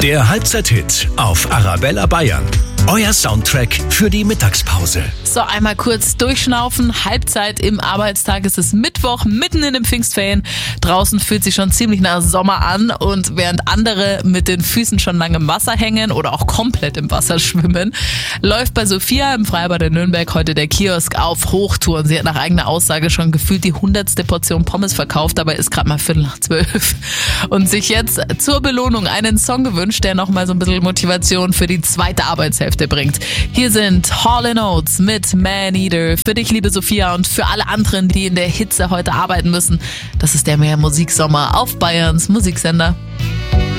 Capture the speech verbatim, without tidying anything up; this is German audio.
Der Halbzeit-Hit auf Arabella Bayern. Euer Soundtrack für die Mittagspause. So, einmal kurz durchschnaufen. Halbzeit im Arbeitstag. Es ist Mittwoch, mitten in den Pfingstferien. Draußen fühlt sich schon ziemlich nach Sommer an. Und während andere mit den Füßen schon lange im Wasser hängen oder auch komplett im Wasser schwimmen, läuft bei Sophia im Freibad in Nürnberg heute der Kiosk auf Hochtouren. Sie hat nach eigener Aussage schon gefühlt die hundertste Portion Pommes verkauft. Dabei ist gerade mal Viertel nach zwölf. Und sich jetzt zur Belohnung einen Song gewünscht, der nochmal so ein bisschen Motivation für die zweite Arbeitshälfte bringt. Hier sind Hall and Oates mit Man Eater. Für dich, liebe Sophia, und für alle anderen, die in der Hitze heute arbeiten müssen. Das ist der Mehr Musiksommer auf Bayerns Musiksender.